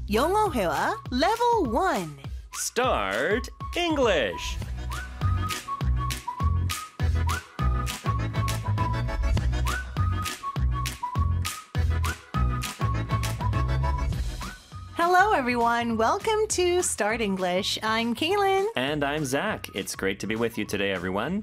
영어회화 Level 1. Start English. Hello, everyone. Welcome to Start English. I'm Kaylin. And I'm Zach. It's great to be with you today, everyone.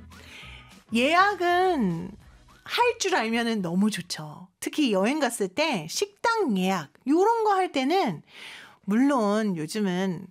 예약은 할 줄 알면은 너무 좋죠. 특히 여행 갔을 때 식당 예약 이런 거 할 때는 물론 요즘은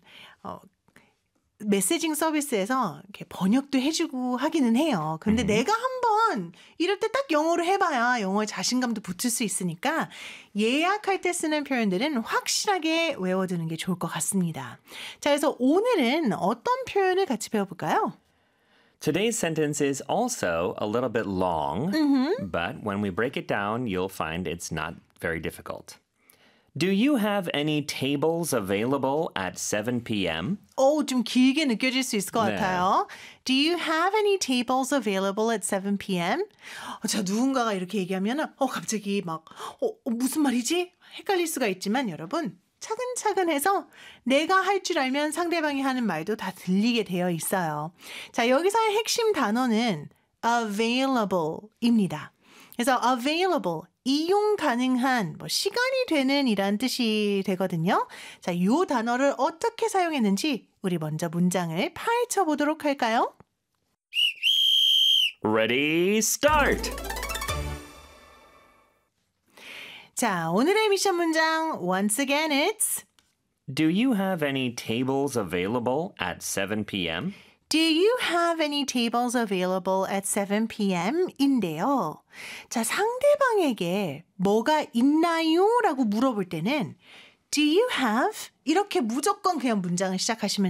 메시징 서비스에서 이렇게 번역도 해주고 하기는 해요. 근데 내가 한번 이럴 때 딱 영어로 해봐야 영어에 자신감도 붙을 수 있으니까 예약할 때 쓰는 표현들은 확실하게 외워두는 게 좋을 것 같습니다. 자, 그래서 오늘은 어떤 표현을 같이 배워볼까요? Today's sentence is also a little bit long, but when we break it down, you'll find it's not very difficult. Do you have any tables available at 7 p.m.? 좀 길게 느껴질 수 있을 것 같아요. Do you have any tables available at 7 p.m.? 자, 누군가가 이렇게 얘기하면 갑자기 막 무슨 말이지? 헷갈릴 수가 있지만 여러분 차근차근 해서 내가 할 줄 알면 상대방이 하는 말도 다 들리게 되어 있어요. 자, 여기서의 핵심 단어는 available입니다. 그래서 available, 이용 가능한, 시간이 되는 이란 뜻이 되거든요. 자, 이 단어를 어떻게 사용했는지 우리 먼저 문장을 파헤쳐 보도록 할까요? Ready, start! 자, 오늘의 미션 문장 once again it's Do you have any tables available at 7 p.m.? Do you have any tables available at 7 p.m. 인데요. 자, 상대방에게 뭐가 있나요? 라고 물어볼 때는 Do you have? 이렇게 무조건 그냥 문장을 시작하시면